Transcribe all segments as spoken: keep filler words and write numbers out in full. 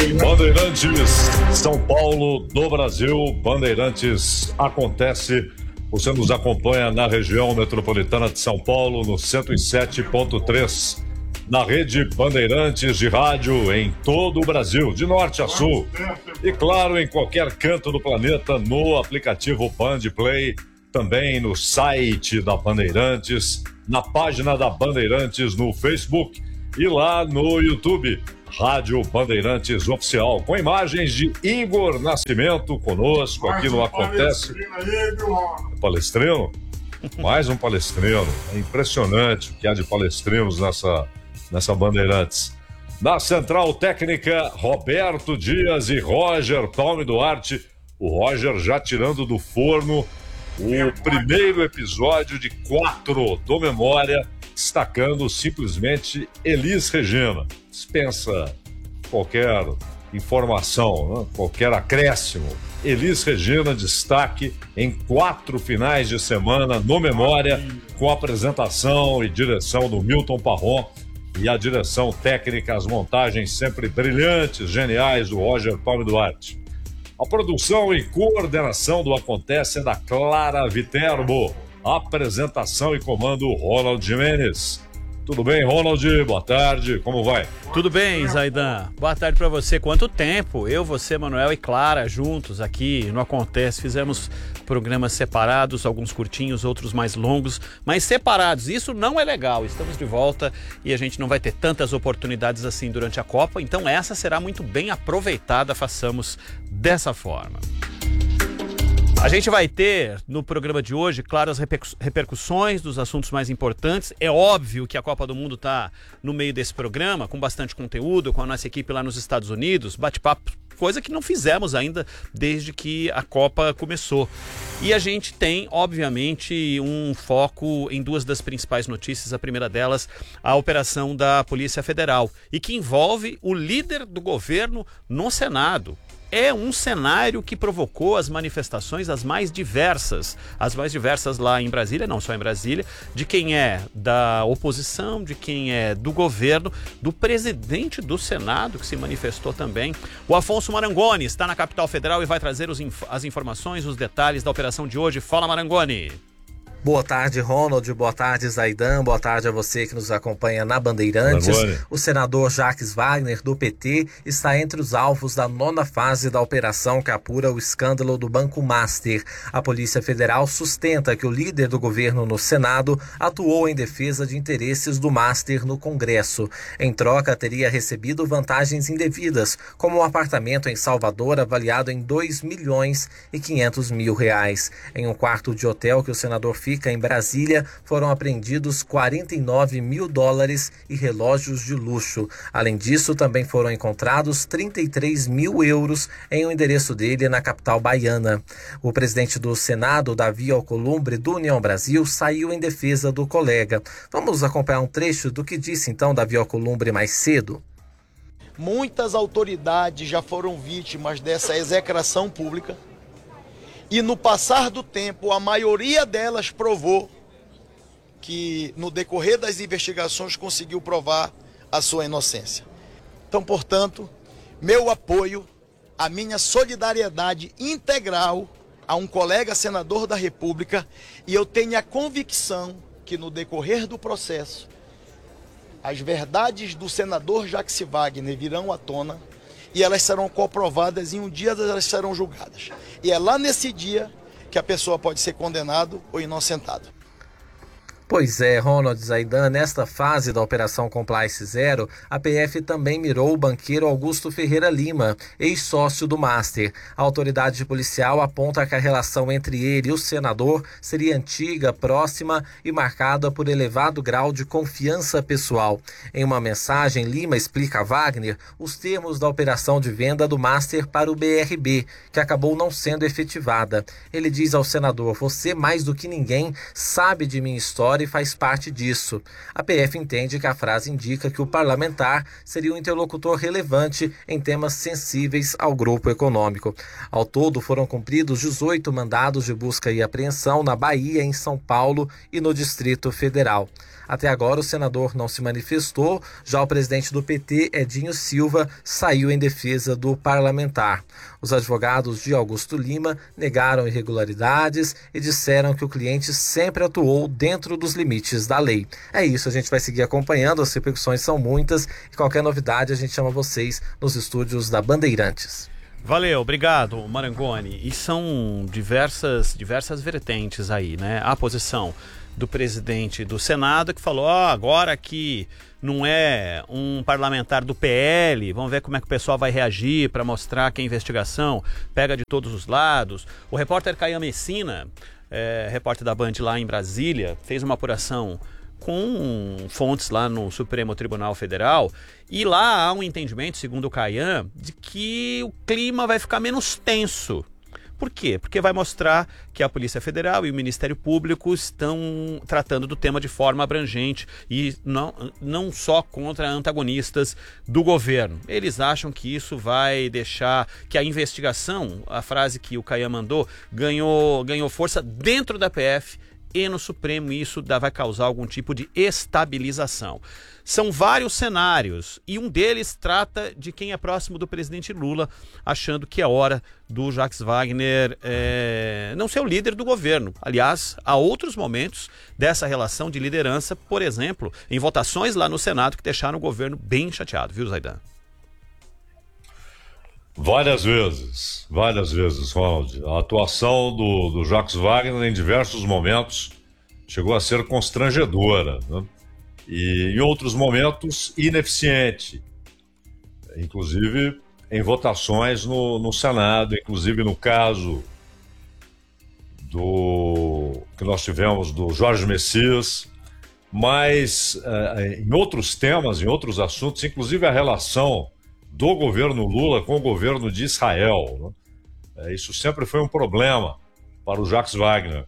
Bandeirantes, São Paulo, do Brasil. Bandeirantes acontece. Você nos acompanha na região metropolitana de São Paulo, no cento e sete ponto três, na rede Bandeirantes de rádio em todo o Brasil, de norte a sul. E claro, em qualquer canto do planeta, no aplicativo Band Play, também no site da Bandeirantes, na página da Bandeirantes no Facebook e lá no YouTube, Rádio Bandeirantes Oficial, com imagens de Igor Nascimento conosco aqui no Acontece. Palestrino? Mais um palestrino. É impressionante o que há de palestrinos nessa, nessa Bandeirantes. Na Central Técnica, Roberto Dias e Roger Palme Duarte. O Roger já tirando do forno o primeiro episódio de quatro do Memória, destacando simplesmente Elis Regina. Dispensa qualquer informação, né? Qualquer acréscimo. Elis Regina, destaque em quatro finais de semana no Memória, com apresentação e direção do Milton Parron e a direção técnica, as montagens sempre brilhantes, geniais do Roger Palme Duarte. A produção e coordenação do Acontece é da Clara Viterbo. Apresentação e comando Ronald Jimenez. Tudo bem, Ronald? Boa tarde, como vai? Tudo bem, Zaidan. Boa tarde pra você. Quanto tempo? Eu, você, Manuel e Clara juntos aqui no Acontece. Fizemos programas separados, alguns curtinhos, outros mais longos, mas separados. Isso não é legal. Estamos de volta e a gente não vai ter tantas oportunidades assim durante a Copa, então essa será muito bem aproveitada. Façamos dessa forma. A gente vai ter no programa de hoje, claro, as repercussões dos assuntos mais importantes. É óbvio que a Copa do Mundo está no meio desse programa, com bastante conteúdo, com a nossa equipe lá nos Estados Unidos, bate-papo, coisa que não fizemos ainda desde que a Copa começou. E a gente tem, obviamente, um foco em duas das principais notícias. A primeira delas, a operação da Polícia Federal, e que envolve o líder do governo no Senado. É um cenário que provocou as manifestações as mais diversas, as mais diversas lá em Brasília, não só em Brasília, de quem é da oposição, de quem é do governo, do presidente do Senado, que se manifestou também. O Afonso Marangoni está na capital federal e vai trazer os inf- as informações, os detalhes da operação de hoje. Fala, Marangoni! Boa tarde, Ronald. Boa tarde, Zaidan. Boa tarde a você que nos acompanha na Bandeirantes. O senador Jacques Wagner, do P T, está entre os alvos da nona fase da operação que apura o escândalo do Banco Master. A Polícia Federal sustenta que o líder do governo no Senado atuou em defesa de interesses do Master no Congresso. Em troca, teria recebido vantagens indevidas, como um apartamento em Salvador avaliado em dois milhões e quinhentos mil reais. Em um quarto de hotel que o senador fica em Brasília, foram apreendidos quarenta e nove mil dólares e relógios de luxo. Além disso, também foram encontrados trinta e três mil euros em um endereço dele na capital baiana. O presidente do Senado, Davi Alcolumbre, do União Brasil, saiu em defesa do colega. Vamos acompanhar um trecho do que disse então Davi Alcolumbre mais cedo. Muitas autoridades já foram vítimas dessa execração pública. E no passar do tempo, a maioria delas provou que, no decorrer das investigações, conseguiu provar a sua inocência. Então, portanto, meu apoio, a minha solidariedade integral a um colega senador da República, e eu tenho a convicção que, no decorrer do processo, as verdades do senador Jacques Wagner virão à tona, e elas serão comprovadas e um dia elas serão julgadas. E é lá nesse dia que a pessoa pode ser condenado ou inocentado. Pois é, Ronald Zaidan, nesta fase da Operação Compliance Zero, a P F também mirou o banqueiro Augusto Ferreira Lima, ex-sócio do Master. A autoridade policial aponta que a relação entre ele e o senador seria antiga, próxima e marcada por elevado grau de confiança pessoal. Em uma mensagem, Lima explica a Wagner os termos da operação de venda do Master para o B R B, que acabou não sendo efetivada. Ele diz ao senador: "Você, mais do que ninguém, sabe de minha história agora e faz parte disso. A P F entende que a frase indica que o parlamentar seria um interlocutor relevante em temas sensíveis ao grupo econômico. Ao todo, foram cumpridos dezoito mandados de busca e apreensão na Bahia, em São Paulo e no Distrito Federal. Até agora, o senador não se manifestou, já o presidente do P T, Edinho Silva, saiu em defesa do parlamentar. Os advogados de Augusto Lima negaram irregularidades e disseram que o cliente sempre atuou dentro dos limites da lei. É isso, a gente vai seguir acompanhando, as repercussões são muitas e qualquer novidade a gente chama vocês nos estúdios da Bandeirantes. Valeu, obrigado, Marangoni. E são diversas, diversas vertentes aí, né? A posição do presidente do Senado que falou, ó, oh, agora que não é um parlamentar do P L, vamos ver como é que o pessoal vai reagir para mostrar que a investigação pega de todos os lados. O repórter Caian Messina, é, repórter da Band lá em Brasília, fez uma apuração com fontes lá no Supremo Tribunal Federal e lá há um entendimento, segundo o Caian, de que o clima vai ficar menos tenso. Por quê? Porque vai mostrar que a Polícia Federal e o Ministério Público estão tratando do tema de forma abrangente e não, não só contra antagonistas do governo. Eles acham que isso vai deixar que a investigação, a frase que o Caian mandou, ganhou, ganhou força dentro da P F e no Supremo, e isso vai causar algum tipo de estabilização. São vários cenários e um deles trata de quem é próximo do presidente Lula, achando que é hora do Jacques Wagner é, não ser o líder do governo. Aliás, há outros momentos dessa relação de liderança, por exemplo, em votações lá no Senado que deixaram o governo bem chateado, viu, Zaidan? Várias vezes, várias vezes, Ronald. A atuação do, do Jacques Wagner em diversos momentos chegou a ser constrangedora, né? E em outros momentos ineficiente, inclusive em votações no, no Senado, inclusive no caso do que nós tivemos do Jorge Messias, mas uh, em outros temas, em outros assuntos, inclusive a relação do governo Lula com o governo de Israel, né? É, isso sempre foi um problema para o Jacques Wagner.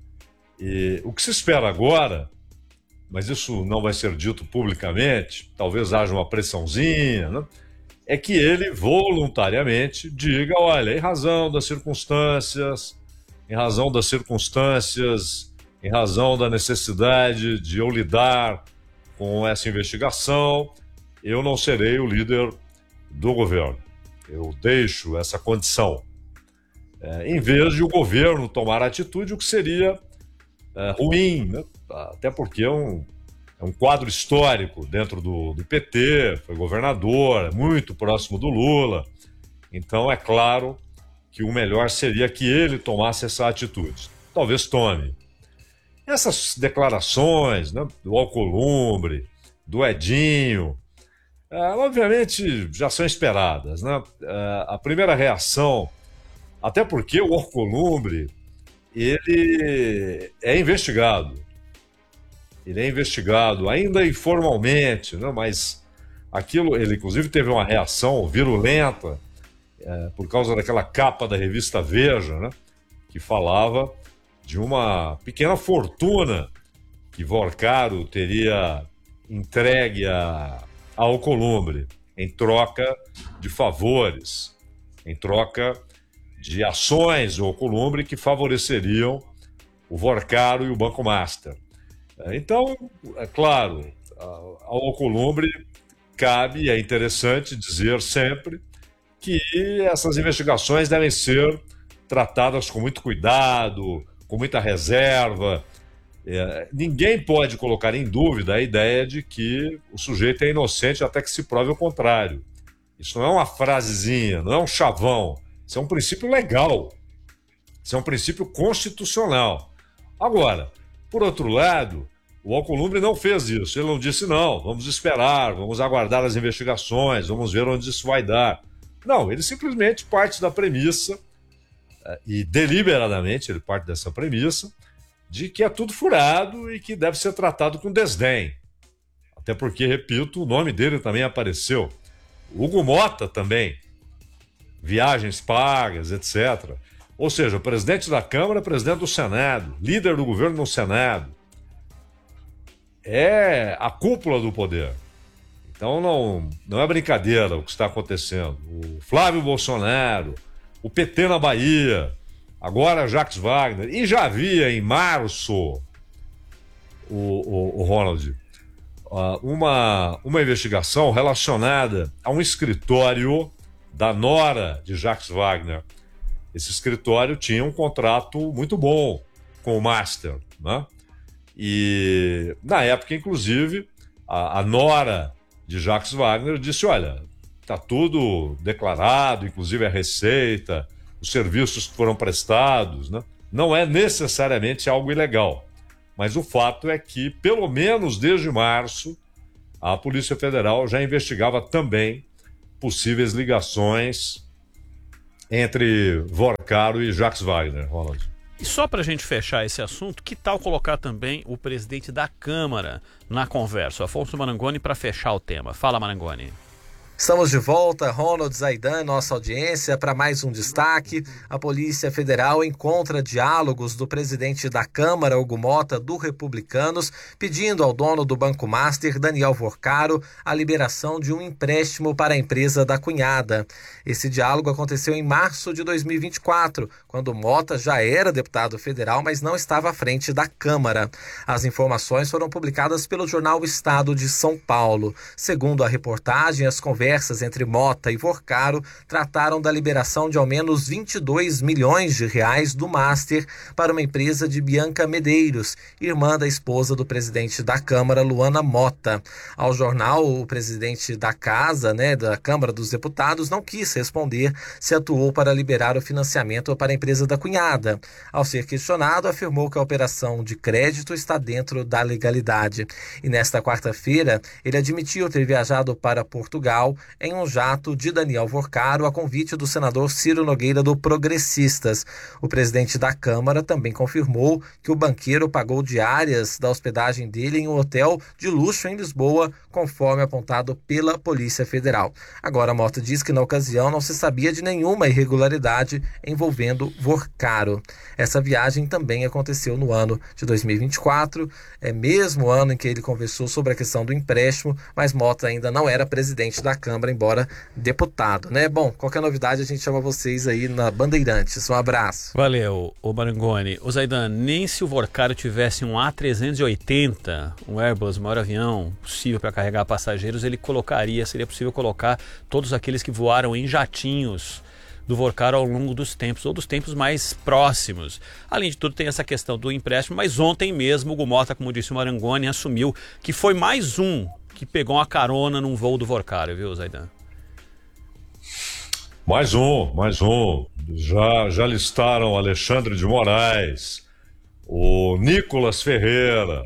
E o que se espera agora, mas isso não vai ser dito publicamente, talvez haja uma pressãozinha, né? É que ele voluntariamente diga, olha, em razão das circunstâncias, em razão das circunstâncias, em razão da necessidade de eu lidar com essa investigação, eu não serei o líder do governo. Eu deixo essa condição. É, em vez de o governo tomar atitude, o que seria é, ruim, né? Até porque é um, é um quadro histórico dentro do, do P T, foi governador, é muito próximo do Lula. Então é claro que o melhor seria que ele tomasse essa atitude. Talvez tome. Essas declarações, né, do Alcolumbre, do Edinho, é, obviamente já são esperadas, né? É, a primeira reação, até porque o Alcolumbre, ele é investigado. Ele é investigado, ainda informalmente, né? Mas aquilo, ele inclusive teve uma reação virulenta é, por causa daquela capa da revista Veja, né? Que falava de uma pequena fortuna que Vorcaro teria entregue a, a Alcolumbre em troca de favores, em troca de ações do Alcolumbre que favoreceriam o Vorcaro e o Banco Master. Então, é claro, ao Alcolumbre cabe, é interessante dizer sempre que essas investigações devem ser tratadas com muito cuidado, com muita reserva. É, ninguém pode colocar em dúvida a ideia de que o sujeito é inocente até que se prove o contrário. Isso não é uma frasezinha, não é um chavão. Isso é um princípio legal. Isso é um princípio constitucional. Agora, por outro lado, o Alcolumbre não fez isso. Ele não disse, não, vamos esperar, vamos aguardar as investigações, vamos ver onde isso vai dar. Não, ele simplesmente parte da premissa, e deliberadamente ele parte dessa premissa, de que é tudo furado e que deve ser tratado com desdém. Até porque, repito, o nome dele também apareceu. Hugo Mota também. Viagens pagas, etcétera. Ou seja, presidente da Câmara, presidente do Senado, líder do governo no Senado. é a cúpula do poder. Então não, não é brincadeira o que está acontecendo. O Flávio Bolsonaro, o P T na Bahia, agora Jacques Wagner, e já havia em março, o, o, o Ronald, uma, uma investigação relacionada a um escritório da nora de Jacques Wagner. Esse escritório tinha um contrato muito bom com o Master, né? E na época, inclusive, a, a nora de Jacques Wagner disse, olha, está tudo declarado, inclusive a receita, os serviços que foram prestados, né? Não é necessariamente algo ilegal, mas o fato é que, pelo menos desde março, a Polícia Federal já investigava também possíveis ligações entre Vorcaro e Jacques Wagner, Ronald. E só para a gente fechar esse assunto, que tal colocar também o presidente da Câmara na conversa, Afonso Marangoni, para fechar o tema? Fala, Marangoni. Estamos de volta, Ronald, Zaidan, nossa audiência, para mais um destaque. A Polícia Federal encontra diálogos do presidente da Câmara, Hugo Motta, do Republicanos, pedindo ao dono do Banco Master, Daniel Vorcaro, a liberação de um empréstimo para a empresa da cunhada. Esse diálogo aconteceu em março de dois mil e vinte e quatro, quando Motta já era deputado federal, mas não estava à frente da Câmara. As informações foram publicadas pelo jornal Estado de São Paulo. Segundo a reportagem, as conversas Conversas entre Motta e Vorcaro trataram da liberação de ao menos vinte e dois milhões de reais do Master para uma empresa de Bianca Medeiros, irmã da esposa do presidente da Câmara, Luana Motta. Ao jornal, o presidente da Casa, né, da Câmara dos Deputados, não quis responder se atuou para liberar o financiamento para a empresa da cunhada. Ao ser questionado, afirmou que a operação de crédito está dentro da legalidade. E nesta quarta-feira, ele admitiu ter viajado para Portugal em um jato de Daniel Vorcaro a convite do senador Ciro Nogueira do Progressistas. O presidente da Câmara também confirmou que o banqueiro pagou diárias da hospedagem dele em um hotel de luxo em Lisboa, conforme apontado pela Polícia Federal. Agora, Motta diz que na ocasião não se sabia de nenhuma irregularidade envolvendo Vorcaro. Essa viagem também aconteceu no ano de dois mil e vinte e quatro, é mesmo ano em que ele conversou sobre a questão do empréstimo, mas Motta ainda não era presidente da Câmara, embora deputado, né? Bom, qualquer novidade a gente chama vocês aí na Bandeirantes. Um abraço. Valeu, o Marangoni. O Zaidan, nem se o Vorcaro tivesse um A trezentos e oitenta, um Airbus, o maior avião possível para carregar passageiros, ele colocaria, seria possível colocar todos aqueles que voaram em jatinhos do Vorcaro ao longo dos tempos, ou dos tempos mais próximos. Além de tudo, tem essa questão do empréstimo, mas ontem mesmo o Hugo Motta, como disse o Marangoni, assumiu que foi mais um que pegou uma carona num voo do Vorcaro, viu, Zaidan? Mais um, mais um. Já, já listaram Alexandre de Moraes, o Nicolas Ferreira,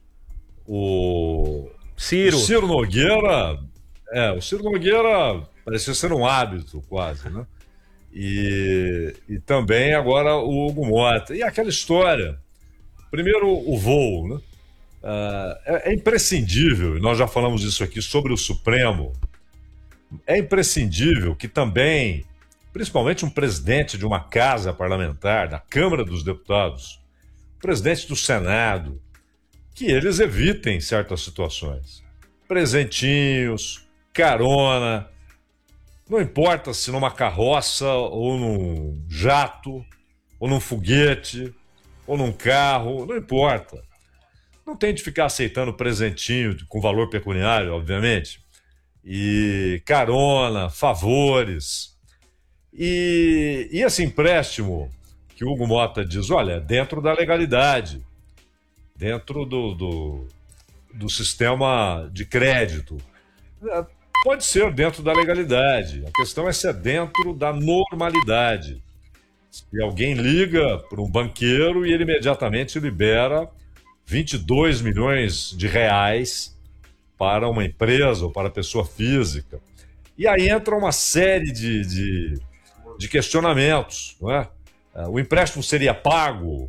o Ciro. O Ciro Nogueira. É, o Ciro Nogueira parecia ser um hábito quase, né? E, e também agora o Hugo Motta. E aquela história, primeiro o voo, né? Uh, é, é imprescindível, e nós já falamos isso aqui sobre o Supremo, é imprescindível que também, principalmente um presidente de uma casa parlamentar, da Câmara dos Deputados, presidente do Senado, que eles evitem certas situações. Presentinhos, carona, não importa se numa carroça, ou num jato, ou num foguete, ou num carro, não importa. Não tem de ficar aceitando presentinho com valor pecuniário, obviamente, e carona, favores. E, e esse empréstimo que o Hugo Motta diz, olha, dentro da legalidade, dentro do, do, do sistema de crédito, pode ser dentro da legalidade. A questão é se é dentro da normalidade. Se alguém liga para um banqueiro e ele imediatamente libera vinte e dois milhões de reais para uma empresa ou para pessoa física. E aí entra uma série de, de, de questionamentos, não é? O empréstimo seria pago?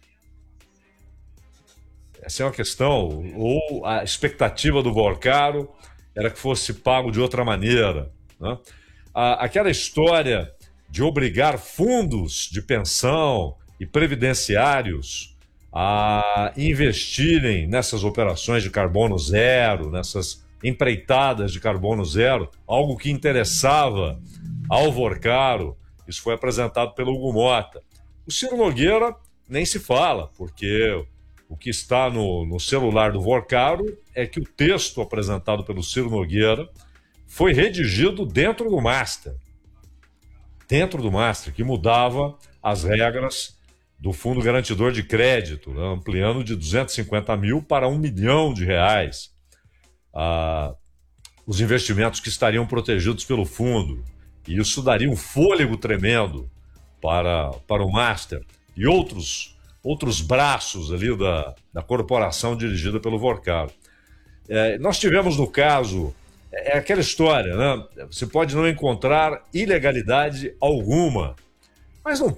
Essa é uma questão. Ou a expectativa do Vorcaro era que fosse pago de outra maneira, né? Aquela história de obrigar fundos de pensão e previdenciários a investirem nessas operações de carbono zero, nessas empreitadas de carbono zero, algo que interessava ao Vorcaro. Isso foi apresentado pelo Hugo Mota. O Ciro Nogueira nem se fala, porque o que está no, no celular do Vorcaro é que o texto apresentado pelo Ciro Nogueira foi redigido dentro do Master. Dentro do Master, que mudava as regras do Fundo Garantidor de Crédito, né, ampliando de duzentos e cinquenta mil para um milhão de reais ah, os investimentos que estariam protegidos pelo fundo. E isso daria um fôlego tremendo para, para o Master e outros, outros braços ali da, da corporação dirigida pelo Vorcaro. É, nós tivemos no caso, é aquela história, né? Você pode não encontrar ilegalidade alguma, mas não